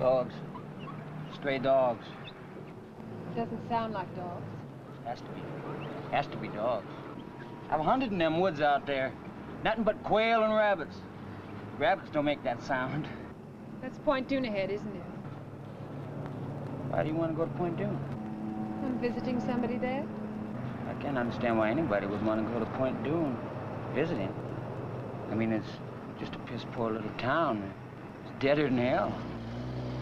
Dogs. Stray dogs. Doesn't sound like dogs. Has to be. Has to be dogs. I've hunted in them woods out there. Nothing but quail and rabbits. Rabbits don't make that sound. That's Point Dune ahead, isn't it? Why do you want to go to Point Dune? I'm visiting somebody there. I can't understand why anybody would want to go to Point Dune visiting. I mean, it's just a piss poor little town. It's deader than hell.